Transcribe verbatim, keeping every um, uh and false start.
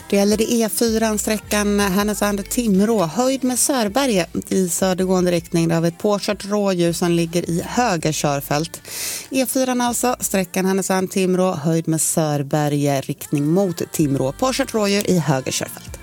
Det gäller det E fyra, sträckan Härnösand-Timrå, höjd med Sörberge i södergående riktning av ett påkört rådjur som ligger i höger körfält. E fyra alltså, sträckan Härnösand-Timrå, höjd med Sörberge, riktning mot Timrå, påkört rådjur i höger körfält.